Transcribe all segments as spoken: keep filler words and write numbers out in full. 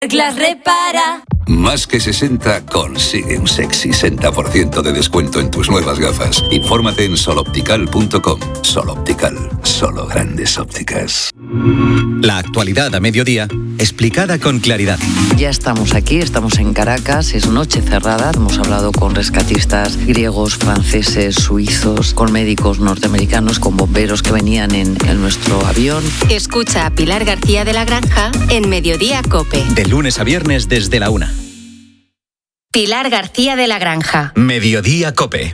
Las repara. Más que sesenta consigue un sexy sesenta por ciento de descuento en tus nuevas gafas. Infórmate en soloptical punto com. Soloptical, solo grandes ópticas. La actualidad a mediodía, explicada con claridad. Ya estamos aquí, estamos en Caracas, es noche cerrada. Hemos hablado con rescatistas griegos, franceses, suizos, con médicos norteamericanos, con bomberos que venían en, en nuestro avión. Escucha a Pilar García de la Granja en Mediodía COPE. De lunes a viernes desde la una. Pilar García de la Granja. Mediodía COPE.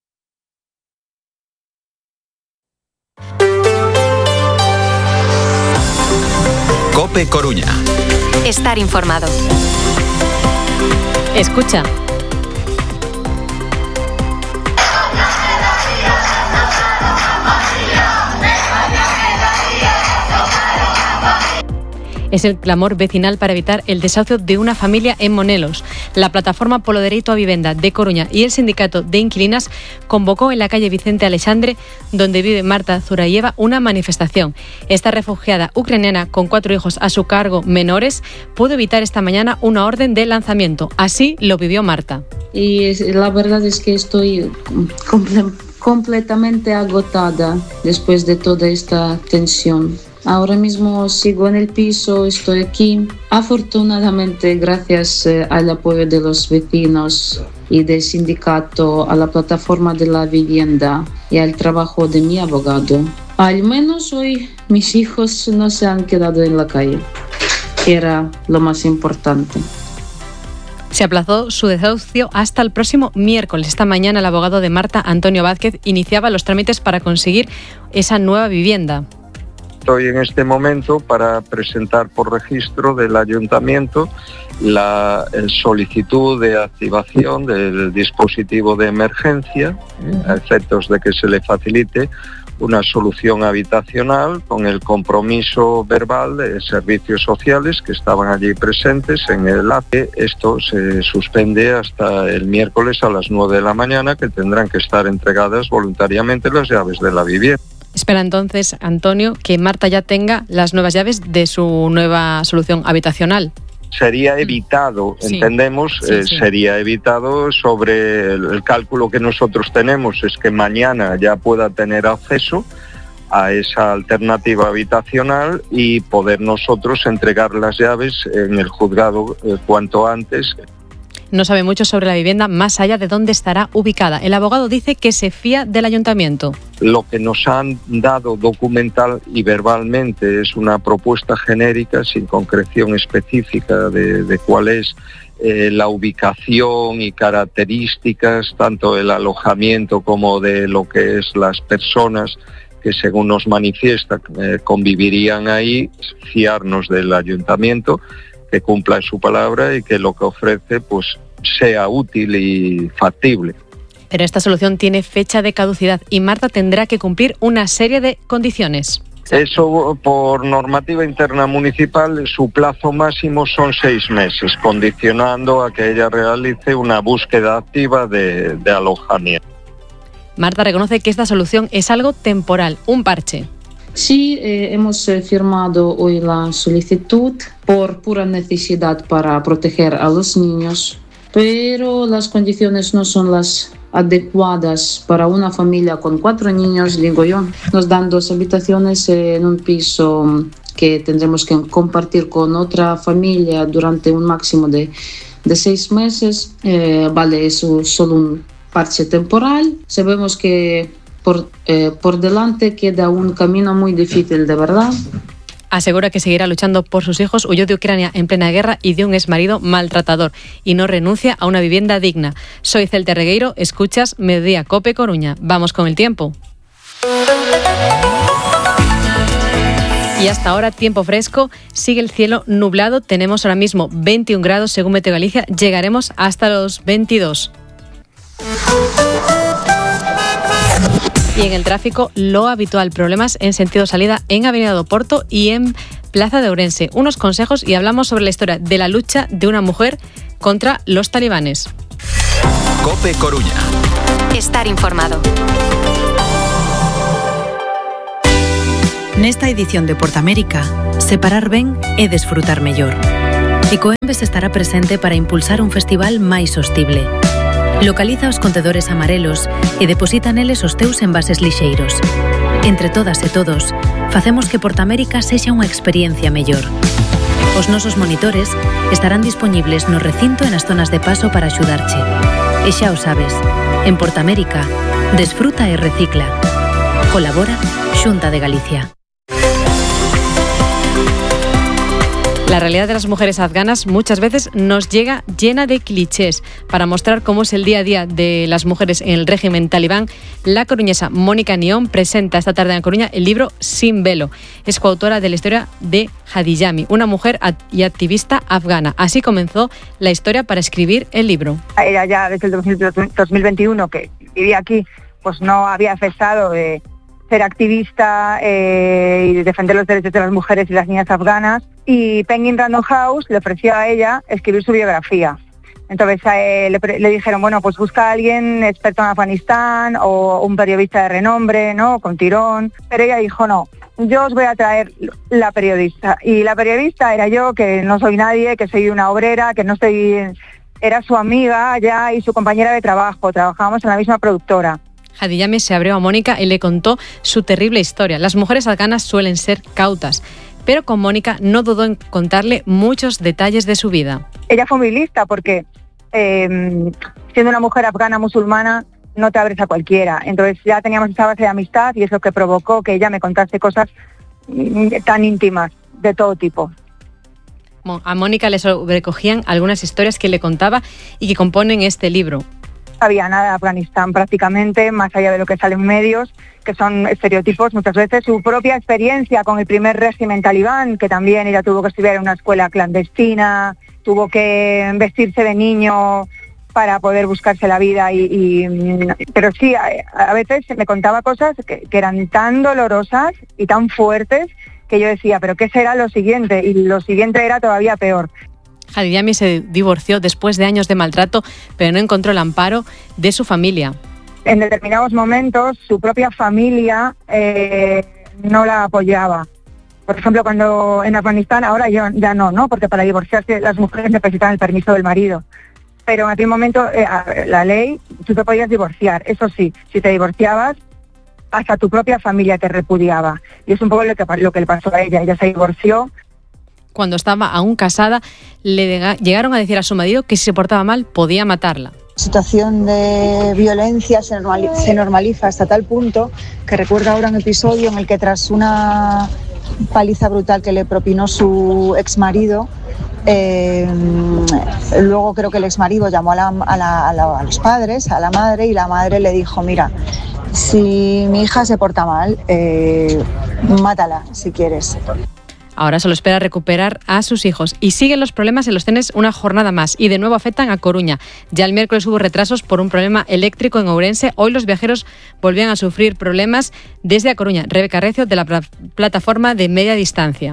COPE Coruña. Estar informado. Escucha. Es el clamor vecinal para evitar el desahucio de una familia en Monelos. La plataforma Polo Dereito a Vivenda de Coruña y el sindicato de inquilinas convocó en la calle Vicente Alexandre, donde vive Marta Zurayeva, una manifestación. Esta refugiada ucraniana con cuatro hijos a su cargo menores pudo evitar esta mañana una orden de lanzamiento. Así lo vivió Marta. Y la verdad es que estoy comple- completamente agotada después de toda esta tensión. Ahora mismo sigo en el piso, estoy aquí. Afortunadamente, gracias eh, al apoyo de los vecinos y del sindicato, a la plataforma de la vivienda y al trabajo de mi abogado, al menos hoy mis hijos no se han quedado en la calle, que era lo más importante. Se aplazó su desahucio hasta el próximo miércoles. Esta mañana el abogado de Marta, Antonio Vázquez, iniciaba los trámites para conseguir esa nueva vivienda. Estoy en este momento para presentar por registro del ayuntamiento la solicitud de activación del dispositivo de emergencia a efectos de que se le facilite una solución habitacional con el compromiso verbal de servicios sociales que estaban allí presentes en el acto. Esto se suspende hasta el miércoles a las nueve de la mañana, que tendrán que estar entregadas voluntariamente las llaves de la vivienda. Espera entonces, Antonio, que Marta ya tenga las nuevas llaves de su nueva solución habitacional. Sería evitado, sí. entendemos, sí, eh, sí. sería evitado sobre el, el cálculo que nosotros tenemos, es que mañana ya pueda tener acceso a esa alternativa habitacional y poder nosotros entregar las llaves en el juzgado eh, cuanto antes. No sabe mucho sobre la vivienda más allá de dónde estará ubicada. El abogado dice que se fía del ayuntamiento. Lo que nos han dado documental y verbalmente es una propuesta genérica sin concreción específica de, de cuál es eh, la ubicación y características, tanto del alojamiento como de lo que es las personas que según nos manifiesta eh, convivirían ahí, fiarnos del ayuntamiento, que cumpla su palabra y que lo que ofrece pues sea útil y factible. Pero esta solución tiene fecha de caducidad y Marta tendrá que cumplir una serie de condiciones. Eso, por normativa interna municipal, su plazo máximo son seis meses, condicionando a que ella realice una búsqueda activa de, de alojamiento. Marta reconoce que esta solución es algo temporal, un parche. Sí, eh, hemos eh, firmado hoy la solicitud por pura necesidad para proteger a los niños, pero las condiciones no son las adecuadas para una familia con cuatro niños, digo yo. Nos dan dos habitaciones en un piso que tendremos que compartir con otra familia durante un máximo de, de seis meses. Eh, vale, eso es solo un parche temporal. Sabemos que Por, eh, por delante queda un camino muy difícil, de verdad. Asegura que seguirá luchando por sus hijos. Huyó de Ucrania en plena guerra y de un exmarido maltratador y no renuncia a una vivienda digna. Soy Celte Regueiro, escuchas Mediodía COPE Coruña. Vamos con el tiempo. Y hasta ahora tiempo fresco, sigue el cielo nublado. Tenemos ahora mismo veintiún grados según Meteo Galicia. Llegaremos hasta los veintidós. Y en el tráfico, lo habitual, problemas en sentido salida en Avenida do Porto y en Plaza de Ourense. Unos consejos y hablamos sobre la historia de la lucha de una mujer contra los talibanes. COPE Coruña. Estar informado. Nesta edición de Portamérica, separar ben e desfrutar mellor. Ecoembes estará presente para impulsar un festival máis sostible. Localiza os contedores amarelos e deposita neles os teus envases lixeiros. Entre todas e todos, facemos que Portamérica sexa unha experiencia mellor. Os nosos monitores estarán dispoñibles no recinto e nas zonas de paso para axudarche. E xa o sabes, en Portamérica, desfruta e recicla. Colabora Xunta de Galicia. La realidad de las mujeres afganas muchas veces nos llega llena de clichés. Para mostrar cómo es el día a día de las mujeres en el régimen talibán, la coruñesa Mónica Nión presenta esta tarde en Coruña el libro Sin velo. Es coautora de la historia de Hadiyami, una mujer y activista afgana. Así comenzó la historia para escribir el libro. Era ya desde el dos mil veintiuno que vivía aquí, pues no había cesado de ser activista eh, y defender los derechos de las mujeres y las niñas afganas. Y Penguin Random House le ofreció a ella escribir su biografía. Entonces eh, le, le dijeron, bueno, pues busca a alguien experto en Afganistán o un periodista de renombre, ¿no?, con tirón. Pero ella dijo, no, yo os voy a traer la periodista. Y la periodista era yo, que no soy nadie, que soy una obrera, que no estoy... Era su amiga ya y su compañera de trabajo, trabajábamos en la misma productora. Hadiyami se abrió a Mónica y le contó su terrible historia. Las mujeres afganas suelen ser cautas, pero con Mónica no dudó en contarle muchos detalles de su vida. Ella fue muy lista porque eh, siendo una mujer afgana musulmana no te abres a cualquiera. Entonces ya teníamos esa base de amistad y es lo que provocó que ella me contase cosas tan íntimas de todo tipo. A Mónica le sobrecogían algunas historias que le contaba y que componen este libro. No sabía nada de Afganistán prácticamente, más allá de lo que sale en medios, que son estereotipos muchas veces. Su propia experiencia con el primer régimen talibán, que también ella tuvo que estudiar en una escuela clandestina, tuvo que vestirse de niño para poder buscarse la vida. Y, y pero sí, a, a veces me contaba cosas que, que eran tan dolorosas y tan fuertes que yo decía, ¿pero qué será lo siguiente? Y lo siguiente era todavía peor. Hadiyami se divorció después de años de maltrato, pero no encontró el amparo de su familia. En determinados momentos, su propia familia eh, no la apoyaba. Por ejemplo, cuando en Afganistán, ahora yo, ya no, ¿no? Porque para divorciarse las mujeres necesitan el permiso del marido. Pero en aquel momento, eh, la ley, tú te podías divorciar. Eso sí, si te divorciabas, hasta tu propia familia te repudiaba. Y es un poco lo que, lo que le pasó a ella. Ella se divorció. Cuando estaba aún casada, le llegaron a decir a su marido que si se portaba mal podía matarla. La situación de violencia se normaliza, se normaliza hasta tal punto que recuerdo ahora un episodio en el que tras una paliza brutal que le propinó su exmarido, eh, luego creo que el exmarido llamó a, la, a, la, a, la, a los padres, a la madre, y la madre le dijo, mira, si mi hija se porta mal, eh, mátala si quieres. Ahora solo espera recuperar a sus hijos. Y siguen los problemas en los trenes una jornada más. Y de nuevo afectan a Coruña. Ya el miércoles hubo retrasos por un problema eléctrico en Ourense. Hoy los viajeros volvían a sufrir problemas desde A Coruña. Rebeca Recio, de la plataforma de media distancia.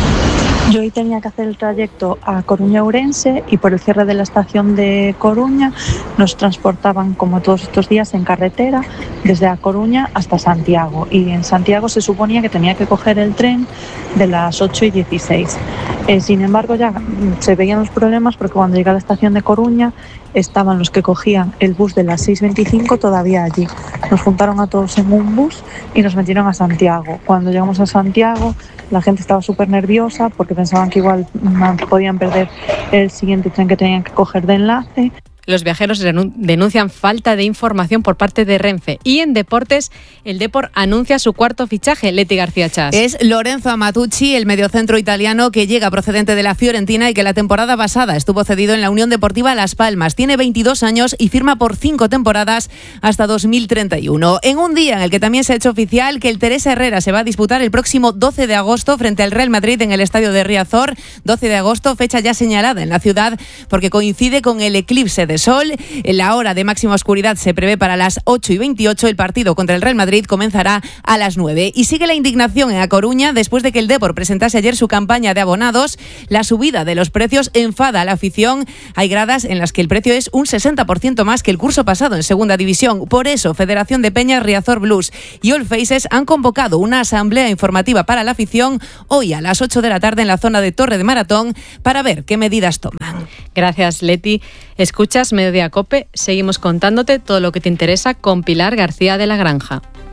Yo hoy tenía que hacer el trayecto a Coruña-Ourense y por el cierre de la estación de Coruña nos transportaban, como todos estos días, en carretera desde A Coruña hasta Santiago. Y en Santiago se suponía que tenía que coger el tren de las ocho y dieciséis. Eh, sin embargo, ya se veían los problemas porque cuando llegué a la estación de Coruña estaban los que cogían el bus de las seis veinticinco todavía allí. Nos juntaron a todos en un bus y nos metieron a Santiago. Cuando llegamos a Santiago, la gente estaba súper nerviosa porque pensaban que igual podían perder el siguiente tren que tenían que coger de enlace. Los viajeros denuncian falta de información por parte de Renfe. Y en deportes, el Depor anuncia su cuarto fichaje. Leti García Chas. Es Lorenzo Amatucci, el mediocentro italiano que llega procedente de la Fiorentina y que la temporada pasada estuvo cedido en la Unión Deportiva Las Palmas. Tiene veintidós años y firma por cinco temporadas hasta dos mil treinta y uno. En un día en el que también se ha hecho oficial que el Teresa Herrera se va a disputar el próximo doce de agosto frente al Real Madrid en el estadio de Riazor. doce de agosto, fecha ya señalada en la ciudad porque coincide con el eclipse de de sol. La hora de máxima oscuridad se prevé para las ocho y veintiocho. El partido contra el Real Madrid comenzará a las nueve. Y sigue la indignación en A Coruña después de que el Depor presentase ayer su campaña de abonados. La subida de los precios enfada a la afición. Hay gradas en las que el precio es un sesenta por ciento más que el curso pasado en segunda división. Por eso, Federación de Peñas, Riazor Blues y All Faces han convocado una asamblea informativa para la afición hoy a las ocho de la tarde en la zona de Torre de Maratón para ver qué medidas toman. Gracias, Leti. Escuchas Mediodía Cope. Seguimos contándote todo lo que te interesa con Pilar García de la Granja.